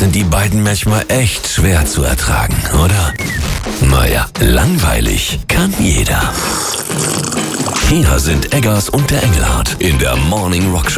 sind die beiden manchmal echt schwer zu ertragen, oder? Naja, langweilig kann jeder. Hier sind Eggers und der Engelhardt in der Morning Rock Show.